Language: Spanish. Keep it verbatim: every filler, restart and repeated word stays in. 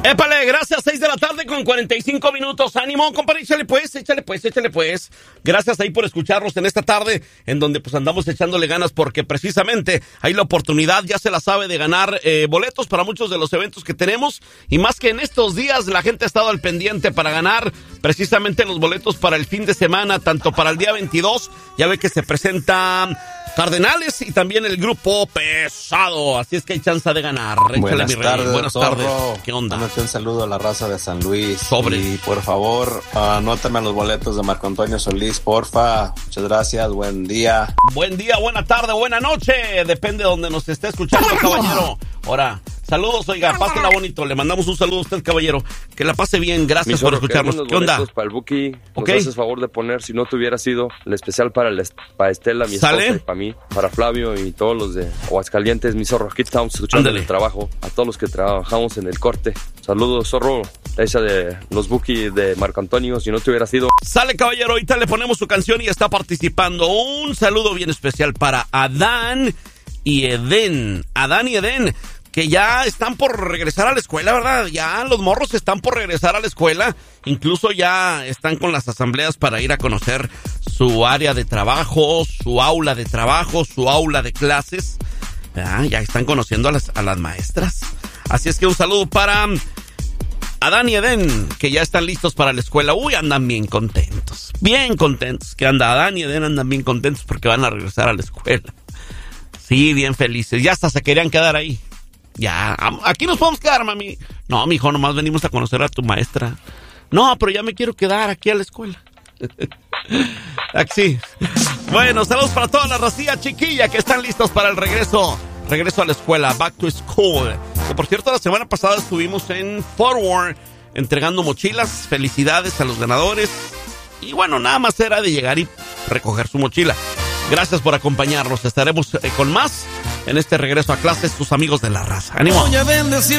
Épale, gracias, seis de la tarde con cuarenta y cinco minutos. Ánimo, compadre, échale pues, échale pues, échale pues. Gracias ahí por escucharnos en esta tarde, en donde pues andamos echándole ganas porque precisamente hay la oportunidad, ya se la sabe, de ganar eh, boletos para muchos de los eventos que tenemos. Y más que en estos días, la gente ha estado al pendiente para ganar precisamente los boletos para el fin de semana, tanto para el día veintidós, ya ve que se presentan Cardenales y también el grupo Pesado, así es que hay chance de ganar. Échale, Buenas mi rey. tardes, Buenas Zorro. tardes. ¿Qué onda? Mándate un saludo a la raza de San Luis. Sobre. Y por favor, anótame los boletos de Marco Antonio Solís, porfa. Muchas gracias, buen día. Buen día, buena tarde, buena noche. Depende de donde nos esté escuchando, caballero. Ahora, saludos, oiga, pásela bonito. Le mandamos un saludo a usted, caballero. Que la pase bien, gracias por escucharnos. ¿Qué onda? Para el Buki, nos Okay. haces favor de poner, si no te hubiera sido el especial para, el, para Estela, mi ¿Sale? esposa, y para mí, para Flavio y todos los de Aguascalientes, mi zorro. Aquí estamos escuchando Ándale. el trabajo. A todos los que trabajamos en el corte. Saludos, zorro. Esa de los Buki de Marco Antonio, si no te hubiera sido. Sale, caballero, ahorita le ponemos su canción y está participando. Un saludo bien especial para Adán y Eden. Adán y Eden, que ya están por regresar a la escuela, ¿verdad? Ya los morros están por regresar a la escuela. Incluso ya están con las asambleas para ir a conocer su área de trabajo, su aula de trabajo, su aula de clases. Ah, ya están conociendo a las, a las maestras. Así es que un saludo para Adán y Eden, que ya están listos para la escuela. Uy, andan bien contentos. Bien contentos. Que anda Adán y Eden andan bien contentos porque van a regresar a la escuela. Sí, bien felices. Ya hasta se querían quedar ahí. Ya, aquí nos podemos quedar, mami. No, mijo, nomás venimos a conocer a tu maestra. No, pero ya me quiero quedar aquí a la escuela. Aquí. Bueno, saludos para toda la racía chiquilla que están listos para el regreso. Regreso a la escuela, back to school. Que por cierto, la semana pasada estuvimos en Fort Worth entregando mochilas. Felicidades a los ganadores. Y bueno, nada más era de llegar y recoger su mochila. Gracias por acompañarnos. Estaremos eh, con más en este regreso a clases, tus amigos de la raza. ¡Ánimo!